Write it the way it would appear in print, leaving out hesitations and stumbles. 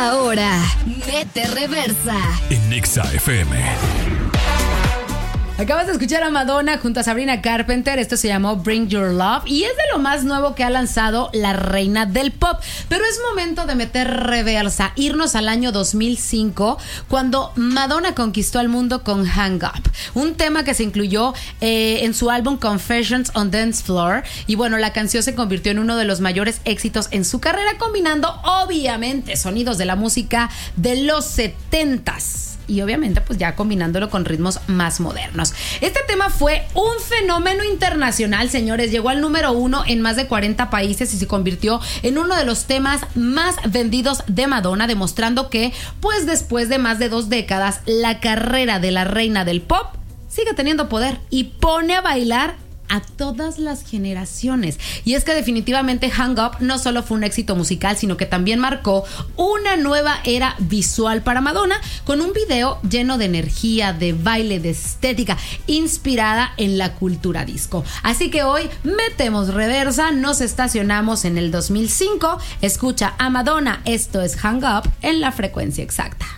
Ahora, mete reversa en Nexa FM. Acabas de escuchar a Madonna junto a Sabrina Carpenter. Esto se llamó Bring Your Love y es de lo más nuevo que ha lanzado la reina del pop. Pero es momento de meter reversa, irnos al año 2005, cuando Madonna conquistó al mundo con Hang Up, un tema que se incluyó en su álbum Confessions on Dance Floor. Y bueno, la canción se convirtió en uno de los mayores éxitos en su carrera, combinando obviamente sonidos de la música de los 70s. Y obviamente pues ya combinándolo con ritmos más modernos. Este tema fue un fenómeno internacional, señores. Llegó al número 1 en más de 40 países y se convirtió en uno de los temas más vendidos de Madonna, demostrando que pues después de más de 2 décadas la carrera de la reina del pop sigue teniendo poder y pone a bailar a todas las generaciones. Y es que definitivamente Hang Up no solo fue un éxito musical, sino que también marcó una nueva era visual para Madonna, con un video lleno de energía, de baile, de estética, inspirada en la cultura disco. Así que hoy metemos reversa, nos estacionamos en el 2005. Escucha a Madonna, esto es Hang Up en la frecuencia exacta.